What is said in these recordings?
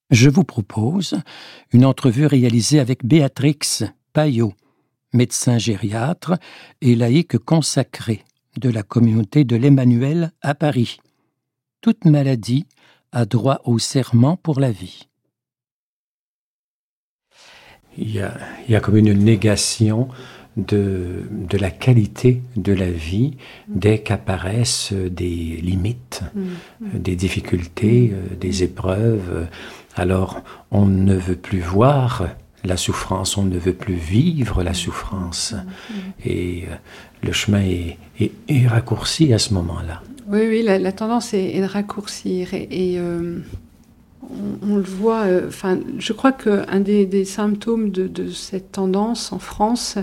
Je vous propose une entrevue réalisée avec Béatrix Payot, médecin gériatre et laïque consacré de la communauté de l'Emmanuel à Paris. Toute maladie a droit au serment pour la vie. Il y a comme une négation de la qualité de la vie dès qu'apparaissent des limites, des difficultés, des épreuves. Alors, on ne veut plus voir la souffrance, on ne veut plus vivre la souffrance. Et le chemin est raccourci à ce moment-là. Oui, la tendance est de raccourcir. On le voit, je crois qu'un des symptômes de cette tendance en France,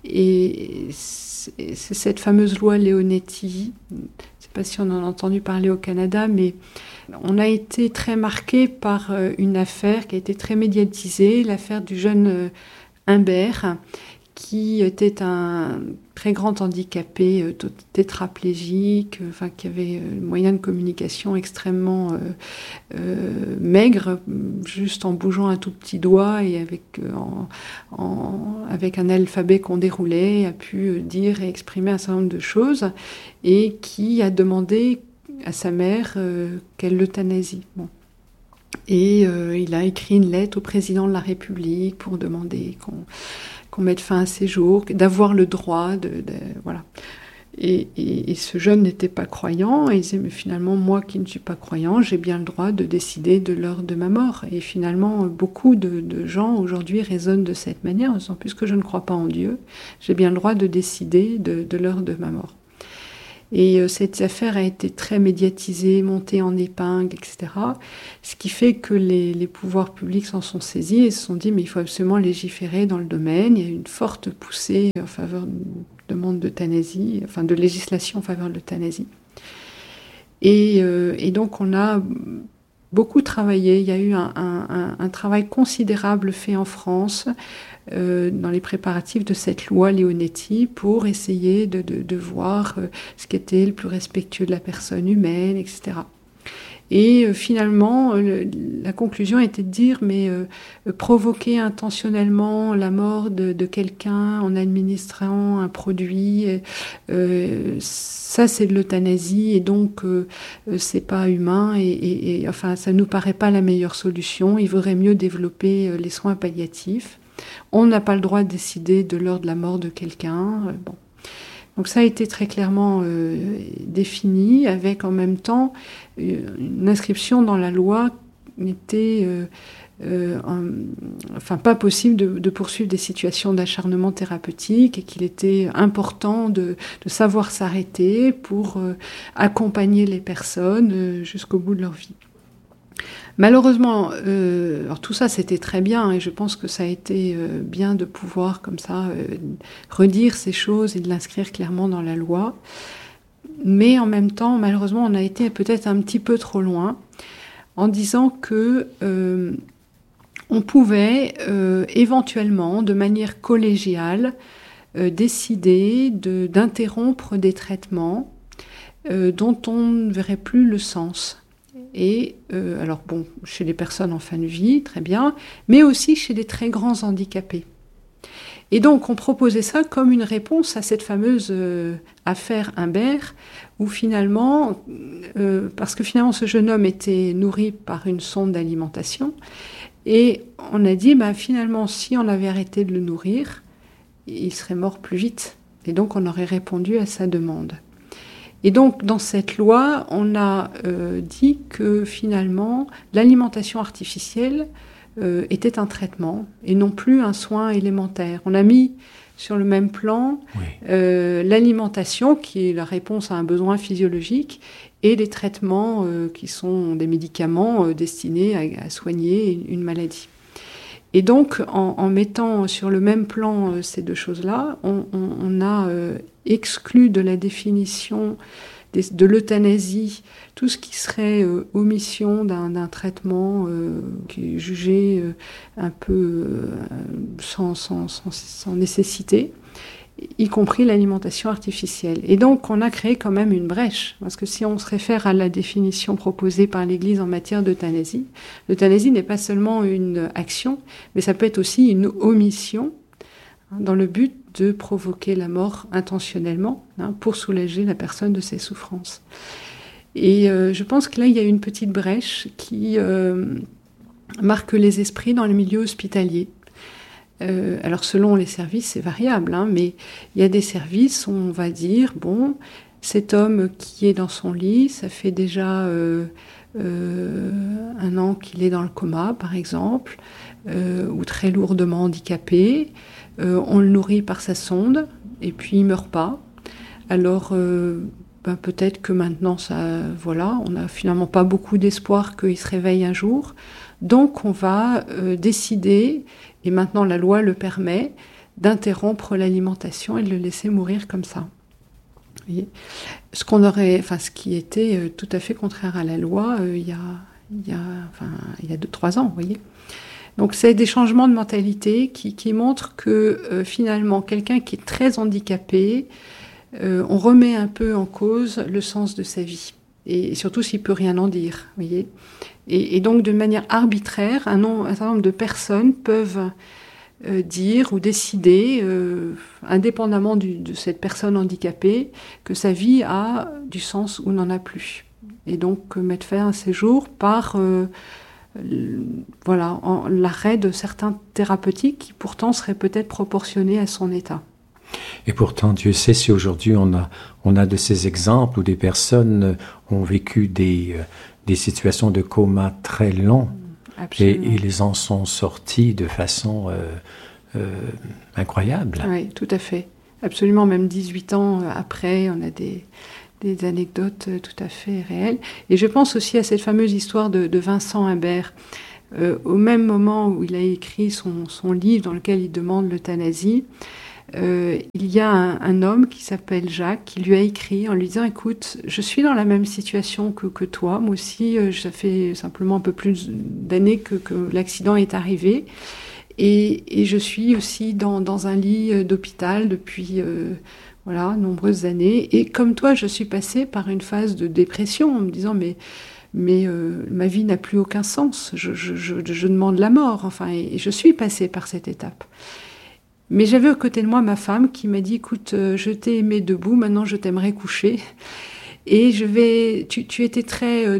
c'est cette fameuse loi Leonetti. Je ne sais pas si on en a entendu parler au Canada, mais on a été très marqué par une affaire qui a été très médiatisée, l'affaire du jeune Humbert, qui était un très grand handicapé, tétraplégique, qui avait un moyen de communication extrêmement maigre, juste en bougeant un tout petit doigt et avec un alphabet qu'on déroulait, a pu dire et exprimer un certain nombre de choses, et qui a demandé à sa mère qu'elle l'euthanasie. Bon. Et il a écrit une lettre au président de la République pour demander qu'on mette fin à ses jours, d'avoir le droit voilà. Et ce jeune n'était pas croyant, et il disait, mais finalement, moi qui ne suis pas croyant, j'ai bien le droit de décider de l'heure de ma mort. Et finalement, beaucoup de gens aujourd'hui raisonnent de cette manière, en disant, puisque je ne crois pas en Dieu, j'ai bien le droit de décider de l'heure de ma mort. Et cette affaire a été très médiatisée, montée en épingle, etc. Ce qui fait que les pouvoirs publics s'en sont saisis et se sont dit, mais il faut absolument légiférer dans le domaine. Il y a une forte poussée en faveur de demande d'euthanasie, de législation en faveur de l'euthanasie. Et donc on a beaucoup travaillé. Il y a eu un travail considérable fait en France dans les préparatifs de cette loi Leonetti pour essayer de voir ce qui était le plus respectueux de la personne humaine, etc. Et finalement, la conclusion était de dire, mais provoquer intentionnellement la mort de quelqu'un en administrant un produit, ça c'est de l'euthanasie, et donc c'est pas humain, et ça nous paraît pas la meilleure solution. Il vaudrait mieux développer les soins palliatifs. On n'a pas le droit de décider de l'heure de la mort de quelqu'un. Bon. Donc ça a été très clairement défini, avec en même temps une inscription dans la loi n'était pas possible de poursuivre des situations d'acharnement thérapeutique, et qu'il était important de savoir s'arrêter pour accompagner les personnes jusqu'au bout de leur vie. Malheureusement, alors tout ça c'était très bien, et je pense que ça a été bien de pouvoir comme ça redire ces choses et de l'inscrire clairement dans la loi. Mais en même temps, malheureusement, on a été peut-être un petit peu trop loin en disant que on pouvait éventuellement, de manière collégiale, décider d'interrompre des traitements dont on ne verrait plus le sens. Et chez les personnes en fin de vie, très bien, mais aussi chez des très grands handicapés. Et donc, on proposait ça comme une réponse à cette fameuse affaire Humbert, où finalement, parce que finalement, ce jeune homme était nourri par une sonde d'alimentation, et on a dit, finalement, si on avait arrêté de le nourrir, il serait mort plus vite. Et donc, on aurait répondu à sa demande. Et donc, dans cette loi, on a dit que finalement, l'alimentation artificielle était un traitement et non plus un soin élémentaire. On a mis sur le même plan l'alimentation, qui est la réponse à un besoin physiologique, et les traitements qui sont des médicaments destinés à soigner une maladie. Et donc, en mettant sur le même plan ces deux choses-là, on a exclu de la définition de l'euthanasie tout ce qui serait omission d'un traitement qui est jugé un peu sans nécessité. y compris l'alimentation artificielle. Et donc, on a créé quand même une brèche, parce que si on se réfère à la définition proposée par l'Église en matière d'euthanasie, l'euthanasie n'est pas seulement une action, mais ça peut être aussi une omission, dans le but de provoquer la mort intentionnellement, pour soulager la personne de ses souffrances. Et je pense que là, il y a une petite brèche qui marque les esprits dans le milieu hospitalier. Alors selon les services, c'est variable, mais il y a des services où on va dire, bon, cet homme qui est dans son lit, ça fait déjà 1 an qu'il est dans le coma, par exemple, ou très lourdement handicapé, on le nourrit par sa sonde, et puis il ne meurt pas. Alors peut-être que maintenant, on n'a finalement pas beaucoup d'espoir qu'il se réveille un jour. Donc on va décider, et maintenant la loi le permet, d'interrompre l'alimentation et de le laisser mourir comme ça. Vous voyez ? Ce qui était tout à fait contraire à la loi il y a 2-3 ans, vous voyez. Donc c'est des changements de mentalité qui montrent que finalement quelqu'un qui est très handicapé, on remet un peu en cause le sens de sa vie. Et surtout s'il ne peut rien en dire, vous voyez. Et donc, de manière arbitraire, un certain nombre de personnes peuvent dire ou décider, indépendamment de cette personne handicapée, que sa vie a du sens ou n'en a plus. Et donc, mettre fin à ses jours par l'arrêt de certains thérapeutiques qui pourtant seraient peut-être proportionnés à son état. Et pourtant, Dieu sait si aujourd'hui on a de ces exemples où des personnes ont vécu des situations de coma très longs et ils en sont sortis de façon incroyable. Oui, tout à fait. Absolument, même 18 ans après, on a des anecdotes tout à fait réelles. Et je pense aussi à cette fameuse histoire de Vincent Imbert. Au même moment où il a écrit son livre dans lequel il demande l'euthanasie, il y a un homme qui s'appelle Jacques qui lui a écrit en lui disant « Écoute, je suis dans la même situation que toi, moi aussi, ça fait simplement un peu plus d'années que l'accident est arrivé et je suis aussi dans un lit d'hôpital depuis nombreuses années et comme toi, je suis passée par une phase de dépression en me disant « mais ma vie n'a plus aucun sens, je demande la mort, et je suis passée par cette étape. » Mais j'avais à côté de moi ma femme qui m'a dit « Écoute, je t'ai aimé debout, maintenant je t'aimerais coucher. » Et tu étais très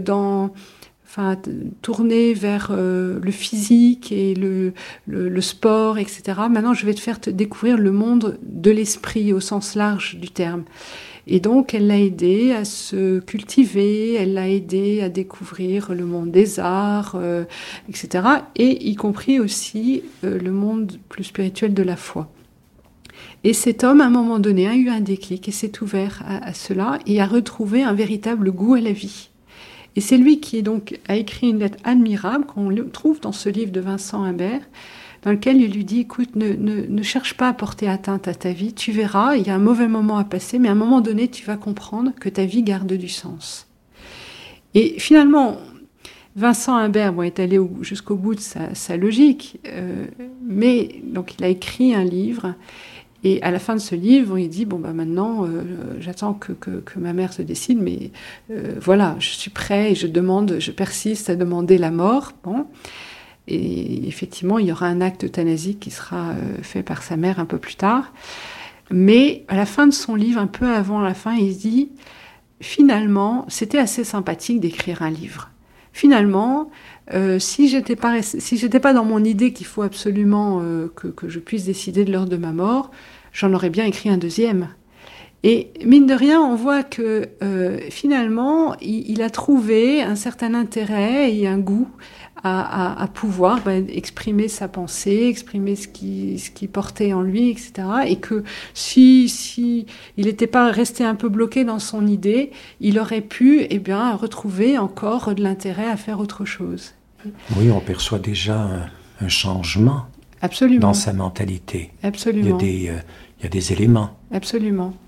tournée vers le physique et le sport, etc. Maintenant, je vais te faire découvrir le monde de l'esprit au sens large du terme. Et donc, elle l'a aidé à se cultiver, elle l'a aidé à découvrir le monde des arts, etc. Et y compris aussi le monde plus spirituel de la foi. Et cet homme, à un moment donné, a eu un déclic et s'est ouvert à cela et a retrouvé un véritable goût à la vie. Et c'est lui qui a écrit une lettre admirable qu'on trouve dans ce livre de Vincent Imbert, dans lequel il lui dit « Écoute, ne cherche pas à porter atteinte à ta vie, tu verras, il y a un mauvais moment à passer, mais à un moment donné, tu vas comprendre que ta vie garde du sens. » Et finalement, Vincent Imbert est allé jusqu'au bout de sa logique, mais donc il a écrit un livre, et à la fin de ce livre, il dit « Bon, maintenant, j'attends que ma mère se décide, mais je suis prêt et je persiste à demander la mort. » Bon. Et effectivement, il y aura un acte euthanasique qui sera fait par sa mère un peu plus tard. Mais à la fin de son livre, un peu avant la fin, il se dit « Finalement, c'était assez sympathique d'écrire un livre. Finalement, si j'étais pas dans mon idée qu'il faut absolument que je puisse décider de l'heure de ma mort, j'en aurais bien écrit un deuxième. » Et mine de rien, on voit que finalement, il a trouvé un certain intérêt et un goût à pouvoir exprimer sa pensée, exprimer ce qui portait en lui, etc. Et que si il n'était pas resté un peu bloqué dans son idée, il aurait pu retrouver encore de l'intérêt à faire autre chose. Oui, on perçoit déjà un changement. Absolument. Dans sa mentalité. Absolument. Il y a des éléments. Absolument.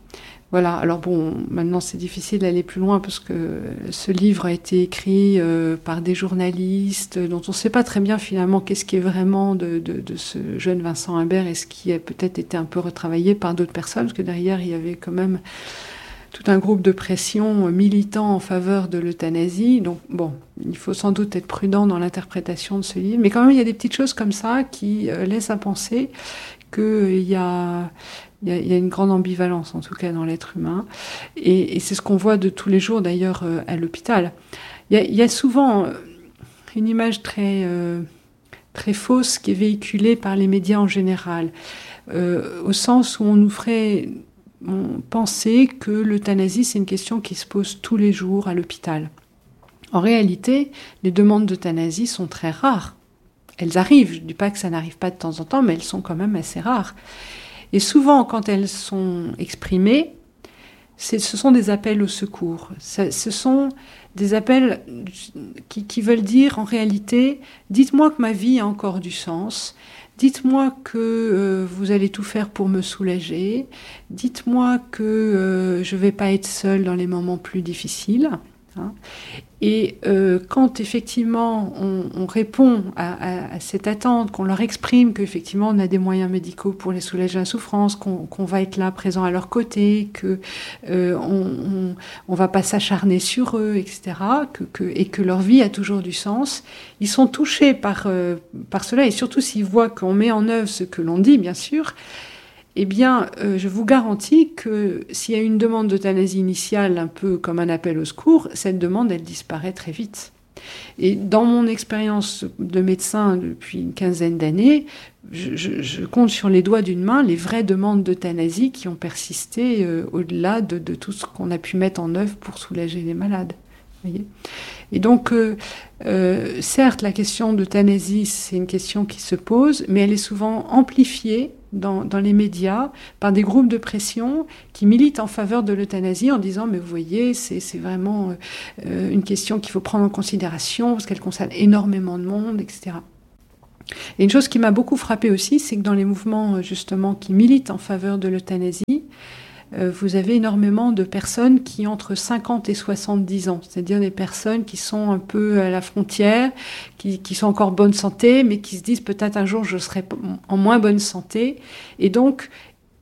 Voilà, alors bon, maintenant c'est difficile d'aller plus loin parce que ce livre a été écrit par des journalistes dont on ne sait pas très bien finalement qu'est-ce qui est vraiment de ce jeune Vincent Imbert et ce qui a peut-être été un peu retravaillé par d'autres personnes, parce que derrière il y avait quand même tout un groupe de pression militant en faveur de l'euthanasie. Donc bon, il faut sans doute être prudent dans l'interprétation de ce livre, mais quand même il y a des petites choses comme ça qui laissent à penser qu'il y a une grande ambivalence, en tout cas, dans l'être humain. Et c'est ce qu'on voit de tous les jours, d'ailleurs, à l'hôpital. Il y a souvent une image très fausse qui est véhiculée par les médias en général, au sens où on nous ferait penser que l'euthanasie, c'est une question qui se pose tous les jours à l'hôpital. En réalité, les demandes d'euthanasie sont très rares. Elles arrivent, je ne dis pas que ça n'arrive pas de temps en temps, mais elles sont quand même assez rares. Et souvent, quand elles sont exprimées, ce sont des appels au secours. Ce sont des appels qui veulent dire, en réalité, dites-moi que ma vie a encore du sens, dites-moi que vous allez tout faire pour me soulager, dites-moi que je ne vais pas être seule dans les moments plus difficiles. Hein. Et quand effectivement on répond à cette attente, qu'on leur exprime qu'effectivement on a des moyens médicaux pour les soulager la souffrance, qu'on va être là présent à leur côté, que on va pas s'acharner sur eux, etc., et que leur vie a toujours du sens, ils sont touchés par cela, et surtout s'ils voient qu'on met en œuvre ce que l'on dit, bien sûr. Eh bien, je vous garantis que s'il y a une demande d'euthanasie initiale, un peu comme un appel au secours, cette demande, elle disparaît très vite. Et dans mon expérience de médecin depuis une quinzaine d'années, je compte sur les doigts d'une main les vraies demandes d'euthanasie qui ont persisté au-delà de tout ce qu'on a pu mettre en œuvre pour soulager les malades. Voyez. Et donc, certes, la question d'euthanasie, c'est une question qui se pose, mais elle est souvent amplifiée dans les médias par des groupes de pression qui militent en faveur de l'euthanasie en disant « mais vous voyez, c'est vraiment une question qu'il faut prendre en considération parce qu'elle concerne énormément de monde, etc. » Et une chose qui m'a beaucoup frappée aussi, c'est que dans les mouvements justement qui militent en faveur de l'euthanasie, vous avez énormément de personnes qui ont entre 50 et 70 ans, c'est-à-dire des personnes qui sont un peu à la frontière, qui sont encore en bonne santé, mais qui se disent peut-être un jour je serai en moins bonne santé. Et donc,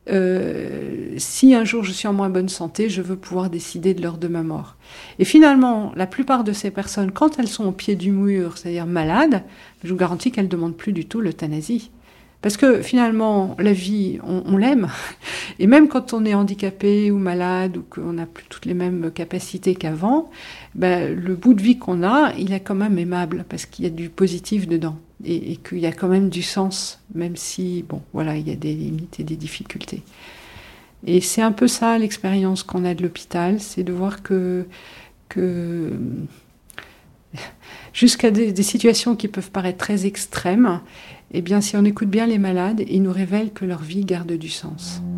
si un jour je suis en moins bonne santé, je veux pouvoir décider de l'heure de ma mort. Et finalement, la plupart de ces personnes, quand elles sont au pied du mur, c'est-à-dire malades, je vous garantis qu'elles ne demandent plus du tout l'euthanasie. Parce que finalement, la vie, on l'aime. Et même quand on est handicapé ou malade ou qu'on n'a plus toutes les mêmes capacités qu'avant, le bout de vie qu'on a, il est quand même aimable parce qu'il y a du positif dedans et qu'il y a quand même du sens, même si, bon, voilà, il y a des limites et des difficultés. Et c'est un peu ça l'expérience qu'on a de l'hôpital, c'est de voir que jusqu'à des situations qui peuvent paraître très extrêmes, eh bien, si on écoute bien les malades, ils nous révèlent que leur vie garde du sens.